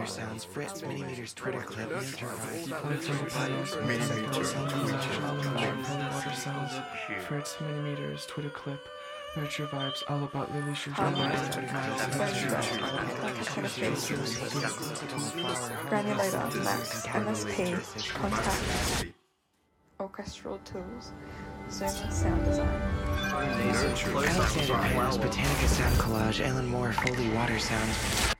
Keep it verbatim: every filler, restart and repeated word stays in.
water sounds, Fritz Minimeters Twitter clip, Nature Vibes, water sounds, Fritz Minimeters Twitter clip, Nurture Vibes, all about Lily Shoes, Granulator, Max, M S P, Contact, Orchestral Tools, Zoom Sound Design. Alexander Paris, Botanica Sound Collage, Alan Moore, Foley Water Sounds.